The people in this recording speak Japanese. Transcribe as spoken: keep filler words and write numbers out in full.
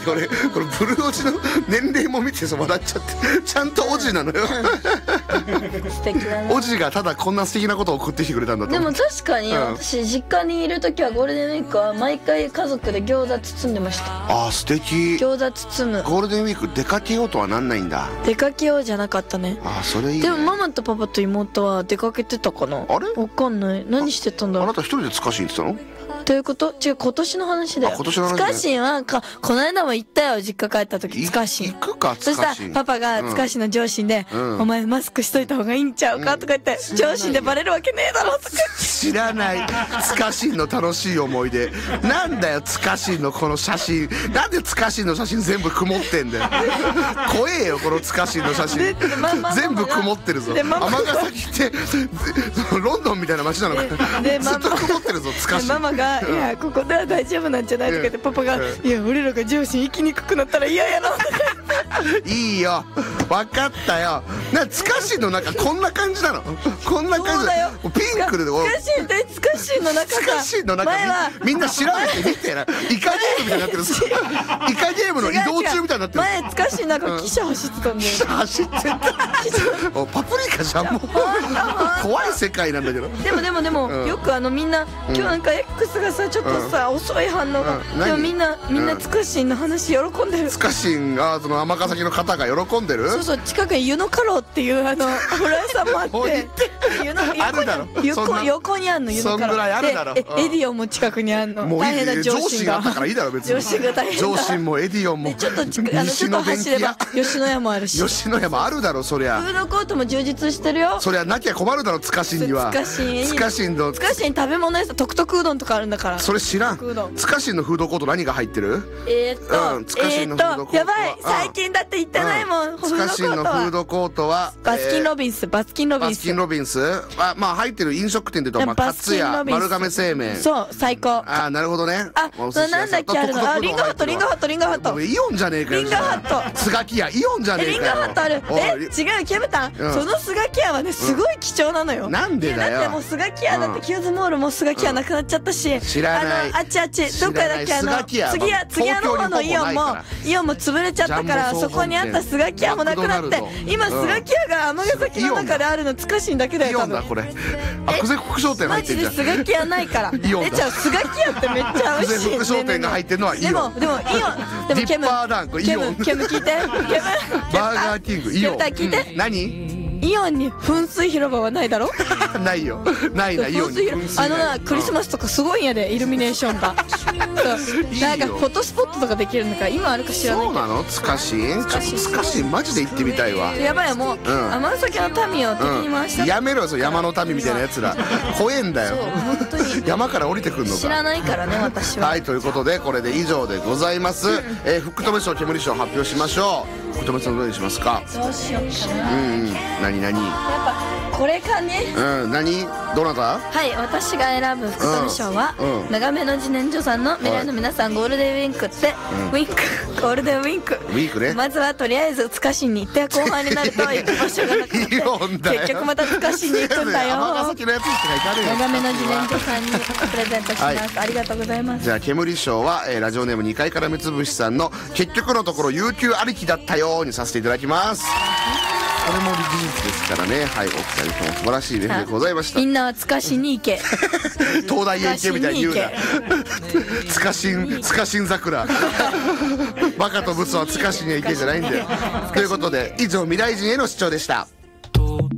俺これブルーおじの年齢も見てさ笑っちゃってちゃんとおじなのよ素敵だな。 おじがただこんな素敵なことを送ってきてくれたんだとでも思って。 確かにうん私実家にいる時はゴールデンウィークは毎回家族で餃子包んでました。 ああ素敵。 餃子包む。 ゴールデンウィーク出かけようとはなんないんだ。 出かけようじゃなかったね。 ああそれいいね。 でもママとパパと妹は出かけてたかな。 あれわかんない。何してたんだろう。 あなた一人でつかしに行ってたの？ ということ？違う、今年の話だよ。 あ今年の話ねつかしんはかこの間も行ったよ、実家帰った時。つかしん行くかそしたつからしん。 パパがつかしんの上司で、 うんお前マスクしといた方がいいんちゃうかとか言って、上司でバレるわけねえだろとか言って知らないつかしんの楽しい思い出なんだよ。つかしんのこの写真なんでつかしんの写真全部曇ってんだよ怖えよこのつかしんの写真でまま全部曇ってるぞ。 でママ尼崎ってそのロンドンみたいな街なのかでずっと曇ってるぞつかしん。 でママが「いやここでは大丈夫なんじゃない?」とか言って、パパがうん 「いや俺らが上司行きにくくなったら嫌やな」とかいいよ分かったよ。なつかしんの中こんな感じなのこんな感じそうだよ。 ピンクでつかしんってつかしんの中つかしんの中前はみみんな調べてみてな。イカゲームみたいになってるぞイカゲームの移動中みたいになってる。 前つかしんなんか汽車走ってたんだよ。 走ってたおパプリカじゃんもう怖い世界なんだけど。 でもでもでも、 うんよくあのみんな今日なんか X がさちょっとさ、遅い反応が、 うん何でもみんなみんなうんつかしんの話喜んでる。 つかしんがその尼崎の方が喜んでる。 そうそう、近くに湯の家老っていうあの油屋さんもあっ置いて湯のあるだろそん横な横にあんの湯の家老そんぐらいあるだろでうんえエディオンも近くにあんの。 もういい大変な上上司が司があったからいいだろ別に。 上司が大変だ上司もエディオンもでちょっと近くあのちょ西っとの電気屋走れば吉野家もあるし、 吉野家もあるだろそりゃ。 フードコートも充実してるよ。 そりゃなきゃ困るだろつかしんには。 つかしんいいつかしんのつかしん食べ物屋さんトクトクうどんとかあるんだから。 それ知らん。 うどんつかしんのフードコート何が入ってる？ えーっと、 うんつかしえーんのフードコートはっとやばいうん最近だって行ってないもん、フードコつかしんのフーートはドコートはバスキンロビビンス、バスキンロビンスバスキンロビンスはまあ入ってる飲食店で言うとまあカバスツヤキンロビンス丸亀製麺。 そう最高。 ああなるほどね。 あお寿司屋さなんだっけあるの、あリンガーハットリンガーハットリンガーハットもうイオンじゃねえかよ。 リンガーハットスガキ屋イオンじゃねえリンえかよ。 ガーハットある。 おいえ違うキャブタン、 うんそのスガキ屋はねすごい貴重なのよ。 なんでだよいやだってもうスガキ屋だって、 うんキューズモールもスガキ屋なくなっちゃったし、 知らないあのあっちあっち知らないどっかだっけあのスガキ屋次や次やの方のイオンも東京にほぼないからイオンも潰れちゃったからジャンボ総本店そこにあったスガキ屋もなくなってマクドナルド今スガキ屋が尼崎の中であるのつかしんだけだよイオ多分。 ンだこれ。あ久世福商店入マジってんじゃん。 でスガキ屋ないから。 イオンだえじゃあスガキ屋ってめっちゃ美味しい。 久世福商店が入ってんのはイオンでもでもイオンでもケムディッパーダンこれイオンケムケム聞いてケムバーガーキングイオン。 ケム聞いて、 うん何？ イオンに噴水広場はないだろ。 ないよ。ないなイオンに。 噴水広あのなクリスマスとかすごいんやでイルミネーションがそういいよなんかフォトスポットとかできるんだから今あるか知らないけそうなの？つかしん？ちょっとつかしんマジで行ってみたいわ。 どやばいよもう尼崎の民を敵に回したうん、やめろよその山の民みたいなやつら怖えんだよ。 そう本当に山から降りてくんの知らか。 ないからね私は。 はいということでこれで以上でございます。えー、福留賞煙賞発表しましょう。福留さんどれにしますか？ どうしようかな。 うんうん何何やっぱこれかね。 うん何どなた？ はい私が選ぶ福富賞は、 うんうん長めの自然薯さんの未来の皆さんゴールデンウィンクって、 うんウィンクゴールデンウィンクウィークね。 まずはとりあえずつかしに行って後半になると行く場所がなくなってイオンだよ結局またつかしに行くんだよ。 尼崎のやつって書いてあるよ。 長めの自然薯さんにプレゼントします、 はいありがとうございます。 じゃあ煙賞は、えーラジオネームにかいから目つぶしさんの結局のところ有給ありきだったようにさせていただきます。これも事実ですからね。はいお二人とも素晴らしいメールでございましたみ。んなはつかしに行け東大へ行けみたいに言うな。つかしんつかしん桜バカとブスはつかしにへ行けじゃないんだよ。ということで以上未来人への主張でした。